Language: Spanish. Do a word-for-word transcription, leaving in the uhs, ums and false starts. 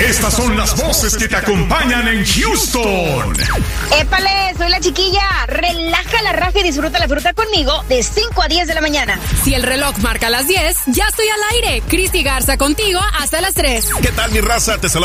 Estas son las voces que te acompañan en Houston. ¡Épale! Soy la chiquilla. Relaja la raja y disfruta la fruta conmigo de cinco a diez de la mañana. Si el reloj marca las diez, ya estoy al aire. Cristi Garza contigo hasta las tres. ¿Qué tal, mi raza? Te saludo